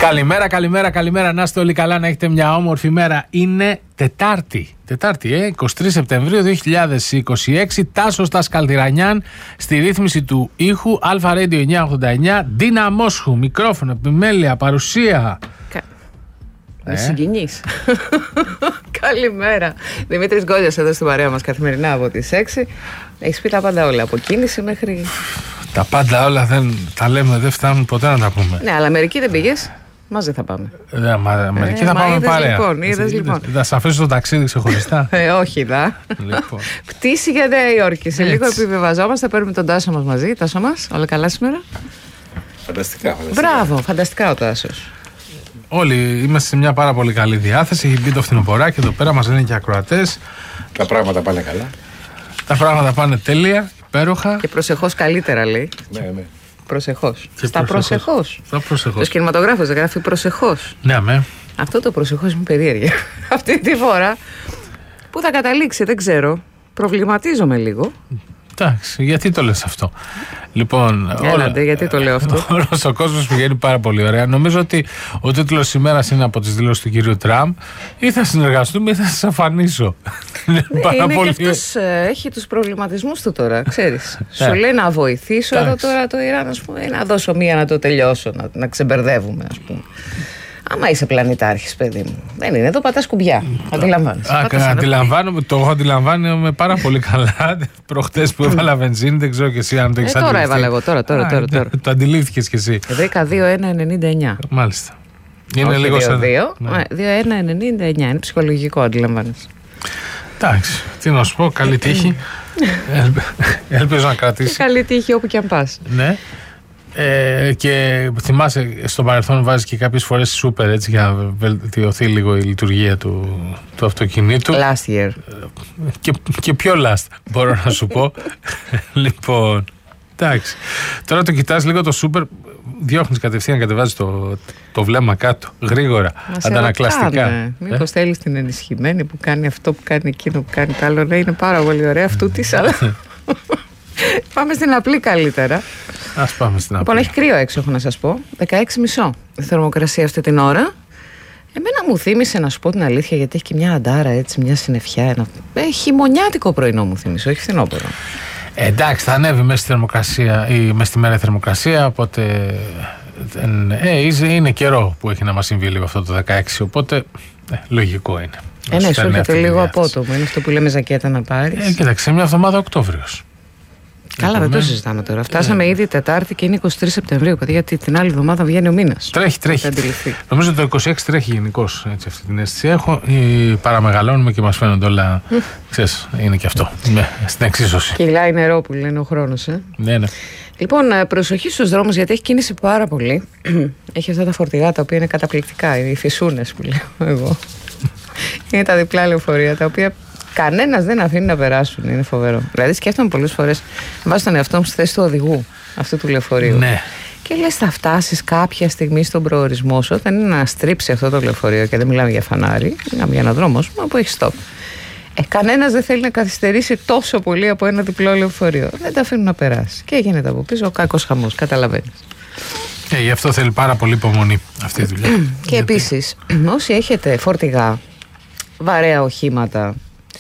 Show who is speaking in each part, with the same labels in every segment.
Speaker 1: Καλημέρα. Να είστε όλοι καλά, να έχετε μια όμορφη μέρα. Είναι Τετάρτη, 23 Σεπτεμβρίου 2026. Τάσος Τασκαλτηρανιάν στη ρύθμιση του ήχου. Αλφα Radio 989. Ντίνα Μόσχου, μικρόφωνο, επιμέλεια, παρουσία.
Speaker 2: Με συγκινείς. Καλημέρα. Δημήτρης Γκόλιας εδώ στην παρέα μας καθημερινά από τις 6. Έχεις πει τα πάντα όλα, από κίνηση μέχρι...
Speaker 1: Τα πάντα όλα τα λέμε, δεν φτάνουν ποτέ να τα πούμε.
Speaker 2: Ναι, αλλά μερικοί δεν πήγες. Μαζί θα πάμε.
Speaker 1: Μερικοί θα πάμε παρέα.
Speaker 2: Λοιπόν.
Speaker 1: Θα σε αφήσω το ταξίδι ξεχωριστά.
Speaker 2: Όχι, λοιπόν. Πτήση για Νέα Υόρκη. Σε λίγο επιβεβαζόμαστε. Παίρνουμε τον Τάσο μας μαζί. Τάσο μας, όλα καλά σήμερα?
Speaker 3: Φανταστικά.
Speaker 2: Μπράβο, φανταστικά ο Τάσος.
Speaker 1: Όλοι είμαστε σε μια πάρα πολύ καλή διάθεση. Έχει μπει το φθινοποράκι εδώ πέρα, μας λένε και ακροατές.
Speaker 3: Τα πράγματα πάνε καλά.
Speaker 1: Τα πράγματα πάνε τέλεια, υπέροχα.
Speaker 2: Και προσεχώς καλύτερα, λέει.
Speaker 3: Ναι.
Speaker 2: Προσεχώς. Στα προσεχώς.
Speaker 1: Το
Speaker 2: κινηματογράφος δεν γράφει προσεχώς.
Speaker 1: Ναι, με.
Speaker 2: Αυτό το προσεχώς μου περίεργε. Αυτή τη φορά. Πού θα καταλήξει, δεν ξέρω. Προβληματίζομαι λίγο.
Speaker 1: Εντάξει, γιατί το λες αυτό? Λοιπόν,
Speaker 2: γιατί το λέω αυτό?
Speaker 1: Όλος ο κόσμος πηγαίνει πάρα πολύ ωραία. Νομίζω ότι ο τίτλος σημέρας είναι από τις δηλώσεις του κυρίου Τραμπ. Ή θα συνεργαστούμε ή θα σας αφανίσω.
Speaker 2: Είναι και αυτός έχει τους προβληματισμούς του τώρα, ξέρεις. Σου λέει να βοηθήσω εδώ τώρα το Ιράν, ας πούμε, να δώσω μία να το τελειώσω, να ξεμπερδεύουμε, ας πούμε. Άμα είσαι πλανητάρχης, παιδί μου. Δεν είναι, εδώ πατάς κουμπιά.
Speaker 1: Αντιλαμβάνομαι, το αντιλαμβάνομαι πάρα πολύ καλά. Προχτές που έβαλα βενζίνη, δεν ξέρω και εσύ αν το έχεις αντιληφθεί.
Speaker 2: Τώρα έβαλα εγώ, τώρα.
Speaker 1: Το αντιλήφθηκες κι εσύ.
Speaker 2: 12-1-99.
Speaker 1: Μάλιστα. Είναι λίγο σαν.
Speaker 2: 2-1-99. Είναι ψυχολογικό, αντιλαμβάνεσαι.
Speaker 1: Εντάξει, τι να σου πω, καλή τύχη. Ελπίζω να κρατήσει.
Speaker 2: Καλή τύχη όπου και αν πας.
Speaker 1: Ναι. Και θυμάσαι, στο παρελθόν βάζει και κάποιες φορές σούπερ έτσι για να βελτιωθεί λίγο η λειτουργία του αυτοκινήτου.
Speaker 2: Last year.
Speaker 1: Και πιο last, μπορώ να σου πω. Λοιπόν, εντάξει. Τώρα το κοιτάς λίγο το σούπερ, διώχνεις κατευθείαν, κατεβάζεις το βλέμμα κάτω, γρήγορα, αντανακλαστικά.
Speaker 2: Μήπως θέλεις την ενισχυμένη που κάνει αυτό, που κάνει εκείνο, που κάνει το άλλο? Ναι, είναι πάρα πολύ ωραία αυτού της, αλλά... Πάμε στην απλή καλύτερα.
Speaker 1: Ας πάμε στην απλή.
Speaker 2: Λοιπόν, έχει κρύο έξω, έχω να σας πω. 16,5 η θερμοκρασία αυτή την ώρα. Εμένα μου θύμισε, να σου πω την αλήθεια, γιατί έχει και μια αντάρα έτσι, μια συννεφιά. Χειμωνιάτικο πρωινό μου θύμισε, όχι φθινόπωρο.
Speaker 1: Εντάξει, θα ανέβει μέσα στη θερμοκρασία ή μέσα στη μέρα η θερμοκρασία, οπότε είναι καιρό που έχει να μας συμβεί λίγο αυτό το 16, οπότε λογικό είναι.
Speaker 2: Ναι, σου έρχεται λίγο απότομο. Είναι αυτό που λέμε ζακέτα να πάρεις.
Speaker 1: Κοίταξε, μια εβδομάδα Οκτώβριος.
Speaker 2: Καλά, δεν το συζητάμε τώρα. Φτάσαμε ήδη Τετάρτη και είναι 23 Σεπτεμβρίου. Γιατί την άλλη εβδομάδα βγαίνει ο μήνας.
Speaker 1: Τρέχει. Νομίζω το 26 τρέχει γενικώς. Αυτή την αίσθηση έχω. Παραμεγαλώνουμε και μας φαίνονται όλα. Ξέρεις, είναι και αυτό. Στην εξίσωση.
Speaker 2: Κυλάει νερό που λένε ο χρόνος.
Speaker 1: Ναι.
Speaker 2: Λοιπόν, προσοχή στους δρόμους, γιατί έχει κίνηση πάρα πολύ. Έχει αυτά τα φορτηγά τα οποία είναι καταπληκτικά. Οι φυσούνες που λέω εγώ. Είναι τα διπλά λεωφορεία τα οποία κανένας δεν αφήνει να περάσουν. Είναι φοβερό. Δηλαδή, σκέφτομαι πολλές φορές, βάζω τον εαυτό μου στη θέση του οδηγού αυτού του λεωφορείου.
Speaker 1: Ναι.
Speaker 2: Και λες, θα φτάσεις κάποια στιγμή στον προορισμό σου, όταν είναι να στρίψει αυτό το λεωφορείο, και δεν μιλάμε για φανάρι, μιλάμε για έναν δρόμο που έχει stop. Κανένας δεν θέλει να καθυστερήσει τόσο πολύ από ένα διπλό λεωφορείο. Δεν τα αφήνουν να περάσει. Και γίνεται από πίσω ο κάκος χαμός. Καταλαβαίνεις.
Speaker 1: Γι' αυτό θέλει πάρα πολύ υπομονή αυτή η δουλειά.
Speaker 2: Και επίσης, όσοι έχετε φορτηγά, βαρέα οχήματα,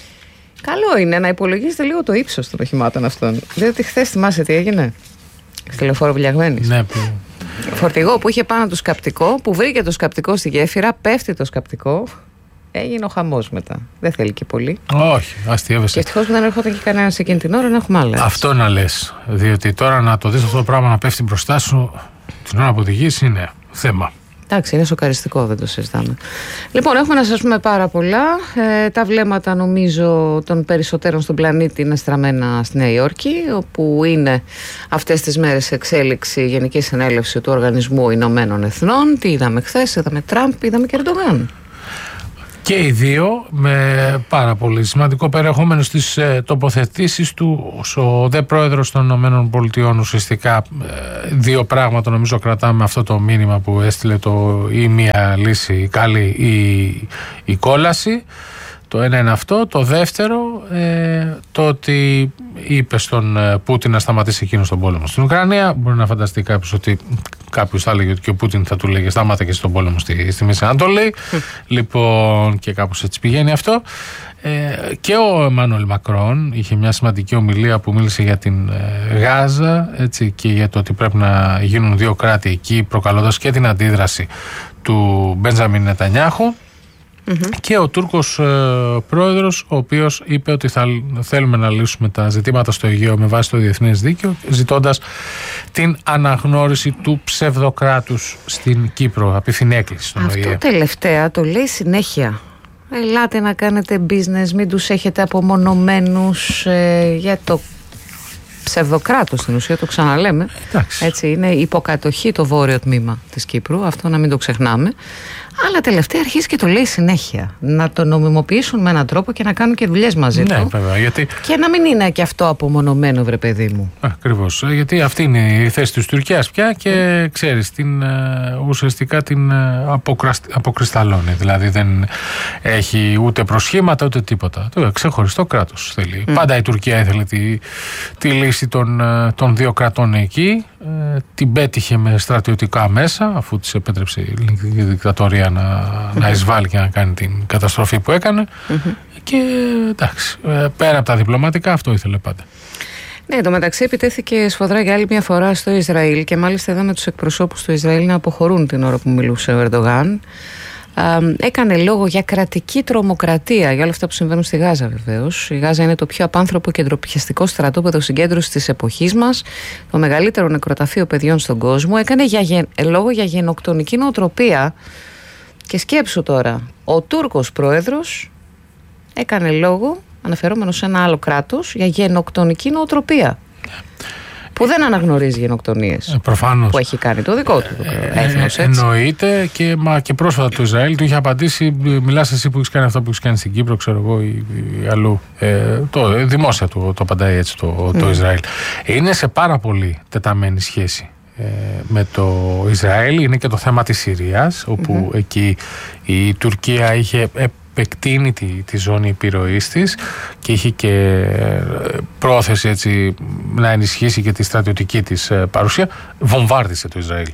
Speaker 2: καλό είναι να υπολογίσετε λίγο το ύψος των οχημάτων αυτών. Διότι χθες θυμάσαι τι έγινε στη λεωφόρο Βιλιαγμένης.
Speaker 1: Ναι,
Speaker 2: φορτηγό που είχε πάνω το σκαπτικό, που βρήκε το σκαπτικό στη γέφυρα, πέφτει το σκαπτικό. Έγινε ο χαμός μετά. Δεν θέλει και πολύ.
Speaker 1: Όχι, αστείευεσαι.
Speaker 2: Και ευτυχώς που δεν ερχόταν και κανένας εκείνη την ώρα, να έχουμε άλλα.
Speaker 1: Αυτό να λες. Διότι τώρα να το δεις αυτό το πράγμα να πέφτει μπροστά σου την ώρα που οδηγείς είναι θέμα.
Speaker 2: Εντάξει, είναι σοκαριστικό, δεν το συζητάμε. Λοιπόν, έχουμε να σας πούμε πάρα πολλά. Τα βλέμματα, νομίζω, των περισσότερων στον πλανήτη είναι στραμμένα στη Νέα Υόρκη, όπου είναι αυτές τις μέρες εξέλιξη η Γενική Συνέλευση του Οργανισμού Ηνωμένων Εθνών. Τι είδαμε χθες? Είδαμε Τραμπ, είδαμε και Ερντογάν.
Speaker 1: Και οι δύο με πάρα πολύ σημαντικό περιεχόμενο στις τοποθετήσεις του. Ο δε πρόεδρος των ΗΠΑ ουσιαστικά δύο πράγματα νομίζω κρατάμε αυτό το μήνυμα που έστειλε ή μία λύση καλή ή η κόλαση. Το ένα είναι αυτό. Το δεύτερο, το ότι είπε στον Πούτιν να σταματήσει εκείνο τον πόλεμο στην Ουκρανία. Μπορεί να φανταστεί κάποιος ότι Κάποιος θα έλεγε ότι και ο Πούτιν θα του λέγε σταμάτα και στον πόλεμο στη Μέση Ανατολή. Λοιπόν, και κάπως έτσι πηγαίνει αυτό. Και ο Εμμάνουελ Μακρόν είχε μια σημαντική ομιλία που μίλησε για την Γάζα, έτσι, και για το ότι πρέπει να γίνουν 2 κράτη εκεί, προκαλώντας και την αντίδραση του Μπεντζαμίν Νετανιάχου. Και ο Τούρκος πρόεδρος, ο οποίος είπε ότι θέλουμε να λύσουμε τα ζητήματα στο Αιγαίο με βάση το διεθνές δίκαιο, ζητώντας την αναγνώριση του ψευδοκράτους στην Κύπρο. Απίθυνε έκκληση στον ΟΗΕ.
Speaker 2: Αυτό τελευταία το λέει συνέχεια. Ελάτε να κάνετε business, μην τους έχετε απομονωμένους για το ψευδοκράτος, στην ουσία το ξαναλέμε. Έτσι, είναι υποκατοχή το βόρειο τμήμα της Κύπρου, αυτό να μην το ξεχνάμε. Αλλά τελευταία αρχίζει και το λέει συνέχεια. Να το νομιμοποιήσουν με έναν τρόπο και να κάνουν και δουλειές μαζί του.
Speaker 1: Βέβαια, γιατί...
Speaker 2: Και να μην είναι και αυτό απομονωμένο, βρε παιδί μου.
Speaker 1: Ακριβώς. Γιατί αυτή είναι η θέση της Τουρκίας πια και ξέρεις, ουσιαστικά την αποκρισταλώνει. Δηλαδή δεν έχει ούτε προσχήματα ούτε τίποτα. Ξεχωριστό κράτος θέλει. Πάντα η Τουρκία ήθελε τη λύση των 2 κρατών εκεί. Την πέτυχε με στρατιωτικά μέσα, αφού της επέτρεψε η ελληνική δικτατορία να εισβάλλει και να κάνει την καταστροφή που έκανε. Και εντάξει, πέρα από τα διπλωματικά, αυτό ήθελε πάντα.
Speaker 2: Ναι, το μεταξύ επιτέθηκε σφοδρά για άλλη μια φορά στο Ισραήλ και μάλιστα είδαμε τους εκπροσώπους του Ισραήλ να αποχωρούν την ώρα που μιλούσε ο Ερντογάν. Έκανε λόγο για κρατική τρομοκρατία, για όλα αυτά που συμβαίνουν στη Γάζα βεβαίως. Η Γάζα είναι το πιο απάνθρωπο και ντροπιαστικό στρατόπεδο συγκέντρωσης της εποχής μας, το μεγαλύτερο νεκροταφείο παιδιών στον κόσμο. Έκανε λόγο για γενοκτονική νοοτροπία. Και σκέψου τώρα, ο Τούρκος πρόεδρος έκανε λόγο, αναφερόμενος σε ένα άλλο κράτος, για γενοκτονική νοοτροπία. Που δεν αναγνωρίζει γενοκτονίες.
Speaker 1: Προφανώς.
Speaker 2: Που έχει κάνει το δικό του έθνος, έτσι.
Speaker 1: Εννοείται, και πρόσφατα το Ισραήλ του είχε απαντήσει: μιλάς εσύ που έχεις κάνει αυτό που έχεις κάνει στην Κύπρο, ξέρω εγώ, ή αλλού. Δημόσια το απαντάει έτσι το Ισραήλ. Είναι σε πάρα πολύ τεταμένη σχέση με το Ισραήλ. Είναι και το θέμα της Συρίας, όπου εκεί η Τουρκία είχε επεκτείνει τη ζώνη επιρροής της και είχε και πρόθεση, έτσι, να ενισχύσει και τη στρατιωτική της παρουσία. Βομβάρδισε το Ισραήλ.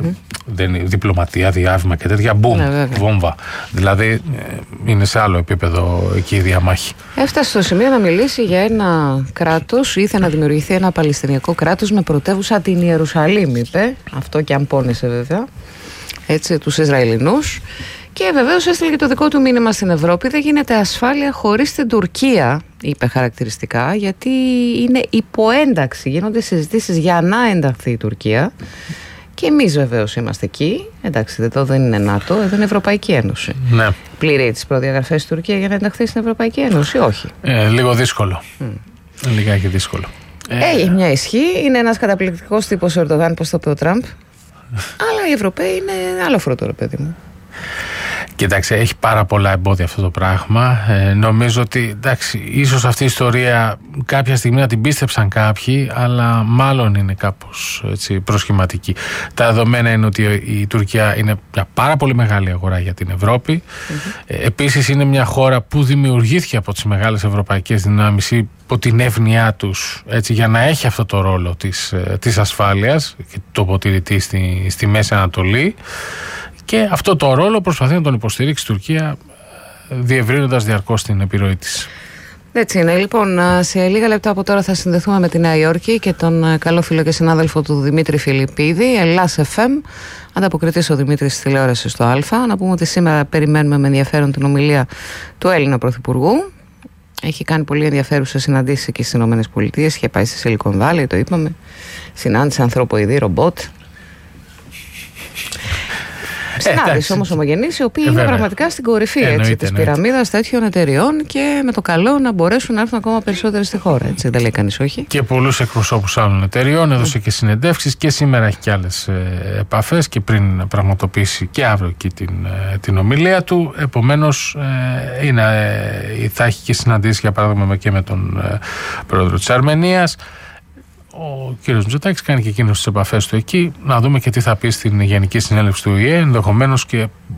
Speaker 1: Δεν είναι διπλωματία, διάβημα και τέτοια. Μπουμ, βόμβα. Δηλαδή είναι σε άλλο επίπεδο εκεί η διαμάχη. Έφτασε
Speaker 2: στο σημείο να μιλήσει για ένα κράτος, ήθελε να δημιουργηθεί ένα παλαιστινιακό κράτος με πρωτεύουσα την Ιερουσαλήμ, είπε. Αυτό και αν πόνεσε βέβαια, έτσι, τους Ισραηλινούς. Και βεβαίως έστειλε και το δικό του μήνυμα στην Ευρώπη: δεν γίνεται ασφάλεια χωρίς την Τουρκία, είπε χαρακτηριστικά, γιατί είναι υποένταξη. Γίνονται συζητήσεις για να ενταχθεί η Τουρκία. Και εμείς βεβαίως είμαστε εκεί. Εντάξει, εδώ δεν είναι ΝΑΤΟ, εδώ είναι Ευρωπαϊκή Ένωση.
Speaker 1: Ναι.
Speaker 2: Πληρεί τις προδιαγραφές της Τουρκία για να ενταχθεί στην Ευρωπαϊκή Ένωση, όχι?
Speaker 1: Λίγο δύσκολο. Λιγάκι δύσκολο.
Speaker 2: Έχει μια ισχύ. Είναι ένας καταπληκτικός τύπος ο Ερντογάν, πώς το είπε ο Τραμπ. Αλλά οι Ευρωπαίοι είναι άλλο φρούτο, παιδί μου.
Speaker 1: Κοιτάξτε, έχει πάρα πολλά εμπόδια αυτό το πράγμα. Νομίζω ότι, εντάξει, ίσως αυτή η ιστορία κάποια στιγμή να την πίστεψαν κάποιοι, αλλά μάλλον είναι κάπως, έτσι, προσχηματική. Τα δεδομένα είναι ότι η Τουρκία είναι μια πάρα πολύ μεγάλη αγορά για την Ευρώπη. Επίσης είναι μια χώρα που δημιουργήθηκε από τις μεγάλες ευρωπαϊκές δυνάμεις υπό την εύνοιά τους, έτσι, για να έχει αυτό το ρόλο της ασφάλειας και το υποτηρητή στη Μέση Ανατολή. Και αυτό το ρόλο προσπαθεί να τον υποστηρίξει η Τουρκία, διευρύνοντας διαρκώς την επιρροή της.
Speaker 2: Έτσι είναι. Λοιπόν, σε λίγα λεπτά από τώρα θα συνδεθούμε με τη Νέα Υόρκη και τον καλό φίλο και συνάδελφο του Δημήτρη Φιλιππίδη, Ελλάς FM. Ανταποκριτής ο Δημήτρης της τηλεόρασης στο Α. Να πούμε ότι σήμερα περιμένουμε με ενδιαφέρον την ομιλία του Έλληνα Πρωθυπουργού. Έχει κάνει πολύ ενδιαφέρουσες συναντήσεις εκεί στις ΗΠΑ. Είχε πάει στη Silicon Valley, το είπαμε. Συνάντησε ανθρωποειδή, ρομπότ. Συνάντηση όμως ομογενείς, οι οποίοι είναι πραγματικά στην κορυφή της πυραμίδας τέτοιων εταιριών και με το καλό να μπορέσουν να έρθουν ακόμα περισσότερες στη χώρα. Έτσι, δεν λέει κανείς όχι.
Speaker 1: Και πολλούς εκπροσώπους άλλων εταιριών, έδωσε και συνεντεύξεις και σήμερα έχει και άλλες επαφές και πριν πραγματοποιήσει και αύριο εκεί την ομιλία του. Επομένως θα έχει και συναντήσει, για παράδειγμα, και με τον πρόεδρο της Αρμενίας. Ο κύριος Μητσοτάκης κάνει και εκείνος τις επαφές του εκεί. Να δούμε και τι θα πει στην Γενική Συνέλευση του ΟΗΕ. Ενδεχομένως και